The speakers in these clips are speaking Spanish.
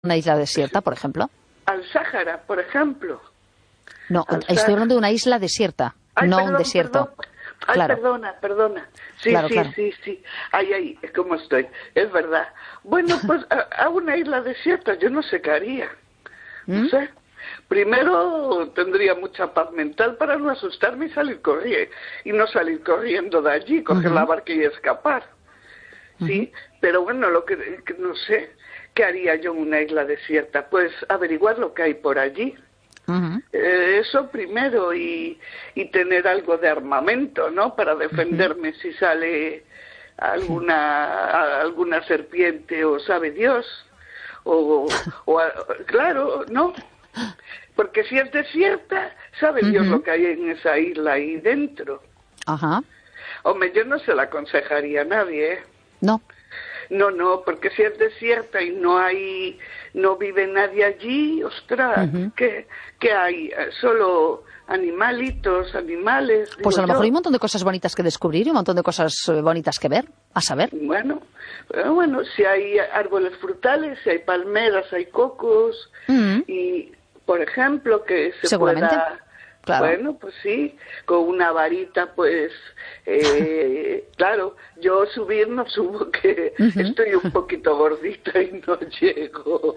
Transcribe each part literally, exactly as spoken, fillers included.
una isla desierta, por ejemplo? Al Sáhara, por ejemplo. No, Al estoy Sáhara. hablá de una isla desierta, Ay, no perdón, un desierto. Perdón. Ay, claro. perdona, perdona. Sí, claro, sí, claro. sí, sí. Ay, ay, ¿cómo estoy? Es verdad. Bueno, pues a, a una isla desierta yo no sé qué haría. No ¿Mm? sé. Primero tendría mucha paz mental para no asustarme y salir corriendo. Y no salir corriendo de allí, coger Uh-huh. la barca y escapar. Sí, uh-huh. Pero bueno, lo que, que no sé, ¿qué haría yo en una isla desierta? Pues averiguar lo que hay por allí. Uh-huh. Eh, eso primero y, y tener algo de armamento, ¿no? Para defenderme uh-huh. si sale alguna alguna serpiente o sabe Dios o, o claro, ¿no? Porque si es desierta, sabe Dios uh-huh. lo que hay en esa isla ahí dentro. Ajá. Uh-huh. Hombre, yo no se la aconsejaría a nadie, ¿eh? No. No, no, porque si es desierta y no hay, no vive nadie allí, ostras, uh-huh. ¿qué, ¿qué hay? Solo animalitos, animales. Pues a lo yo. mejor hay un montón de cosas bonitas que descubrir y un montón de cosas bonitas que ver, a saber. Bueno, bueno, si hay árboles frutales, si hay palmeras, hay cocos, uh-huh. y, por ejemplo, que se Seguramente. pueda... Claro. Bueno, pues sí, con una varita, pues, eh, claro, yo subir no subo, que uh-huh. estoy un poquito gordita y no llego.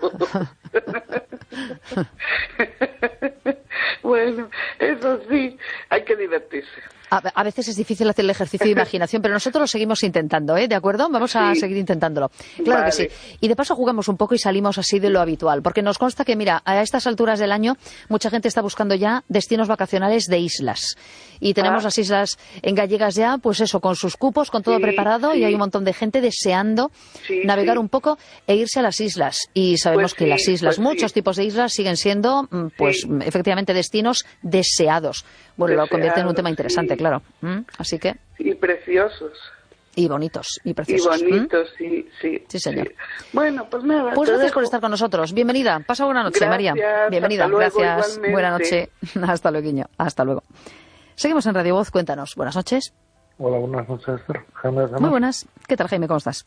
Bueno, eso sí, hay que divertirse. A, a veces es difícil hacer el ejercicio de imaginación, pero nosotros lo seguimos intentando, ¿eh? ¿De acuerdo? Vamos a sí. seguir intentándolo. Claro vale. que sí. Y de paso jugamos un poco y salimos así de lo habitual, porque nos consta que, mira, a estas alturas del año mucha gente está buscando ya destinos vacacionales de islas. Y tenemos ah. las islas en gallegas ya, pues eso, con sus cupos, con todo sí, preparado, sí. y hay un montón de gente deseando sí, navegar sí. un poco e irse a las islas. Y sabemos pues que sí, las islas, pues muchos sí. tipos de islas siguen siendo, pues sí. efectivamente, destinos deseados. Bueno, deseados, lo convierte en un tema interesante, sí. claro. ¿Mm? Así que... Y preciosos. Y bonitos, y preciosos. Y bonitos, ¿Mm? sí, sí. Sí, señor. Sí. Bueno, pues nada. Pues gracias dejo. por estar con nosotros. Bienvenida. Pasa buena noche, gracias, María. Bienvenida. Hasta luego, gracias. Igualmente. Buena noche. Hasta luego. Hasta luego. Seguimos en Radio Voz. Cuéntanos. Buenas noches. Hola, buenas noches, Jaime. Muy buenas. ¿Qué tal, Jaime? ¿Cómo estás?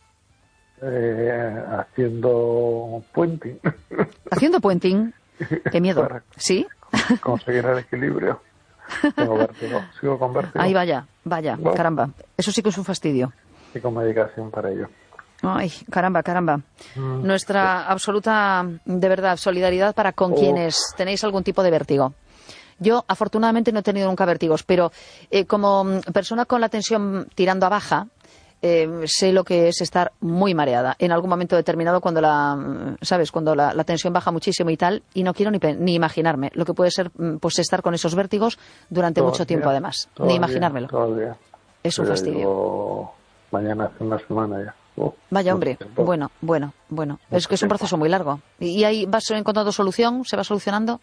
Eh, haciendo puenting. ¿Haciendo puenting? Qué miedo. Para ¿Sí? Conseguir el equilibrio. Tengo vértigo. Sigo con vértigo. Ay, vaya, vaya, ¿no? Caramba. Eso sí que es un fastidio. Y con medicación para ello. Ay, caramba, caramba. Mm, Nuestra sí. absoluta, de verdad, solidaridad para con oh. quienes tenéis algún tipo de vértigo. Yo, afortunadamente, no he tenido nunca vértigos, pero eh, como persona con la tensión tirando a baja, eh, sé lo que es estar muy mareada en algún momento determinado cuando la, ¿sabes? Cuando la, la tensión baja muchísimo y tal, y no quiero ni, ni imaginarme lo que puede ser, pues, estar con esos vértigos durante todo mucho tiempo, día, además. Ni imaginármelo. Todo el día. Es un Yo fastidio. Digo, mañana hace una semana ya. Uh, Vaya, hombre. Bueno, bueno, bueno. Mucho es que es un proceso muy largo. ¿Y ahí vas encontrando solución? ¿Se va solucionando?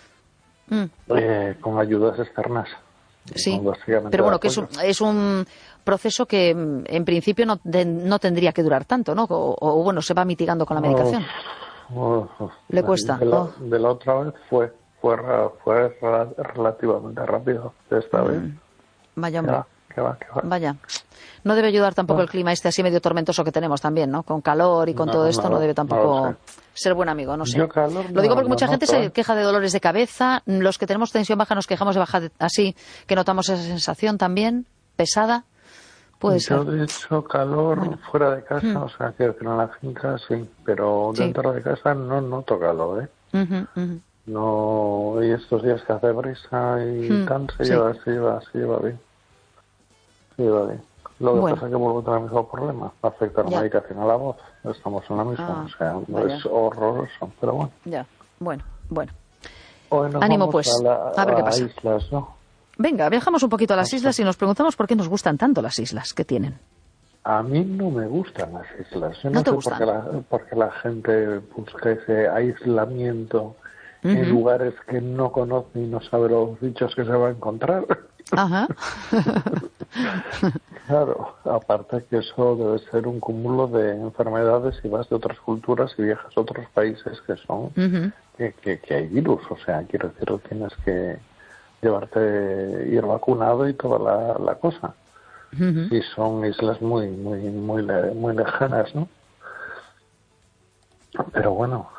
Mm. Eh, con ayudas externas. Sí, pero bueno, que es un, es un proceso que en principio no, de, no tendría que durar tanto, ¿no? O, o bueno, se va mitigando con la medicación. Oh, oh, ¿Le cuesta? De la, oh. de la otra vez fue fue, fue relativamente rápido. De esta mm. vez. Vaya, hombre. Que va, que va, que va. Vaya. No debe ayudar tampoco oh. el clima este así medio tormentoso que tenemos también, ¿no? Con calor y con no, todo esto no, no debe tampoco no ser buen amigo, no sé. Yo calor, lo digo porque no, mucha no, gente no, se queja de dolores de cabeza, los que tenemos tensión baja nos quejamos de baja de, así, que notamos esa sensación también, pesada, puede Yo ser. de hecho calor bueno. fuera de casa, hmm. o sea, quiero decir, en la finca sí, pero sí. dentro de casa no noto calor, ¿eh? Uh-huh, uh-huh. No, y estos días que hace brisa y hmm. tal, se, sí. lleva, se lleva, se lleva bien. Se lleva bien. Lo que bueno. pasa es que vuelvo a tener el mismo problema. Afecta la ya. medicación a la voz. Estamos en la misma. Ah, o sea, no vaya. es horroroso, pero bueno. Ya, bueno, bueno. Hoy nos Ánimo, vamos pues. A, la, a ver qué pasa. Islas, ¿no? Venga, viajamos un poquito a las islas y nos preguntamos por qué nos gustan tanto las islas que tienen. A mí no me gustan las islas. Yo no, ¿No te sé gustan? por qué, la, por qué la gente busca ese aislamiento uh-huh. en lugares que no conoce y no sabe los bichos que se va a encontrar. Ajá. Claro, aparte que eso debe ser un cúmulo de enfermedades y vas de otras culturas y viajas a otros países que son uh-huh. que, que, que hay virus, o sea, quiero decir, tienes que llevarte, ir vacunado y toda la, la cosa. Uh-huh. Y son islas muy, muy, muy, muy lejanas, ¿no? Pero bueno,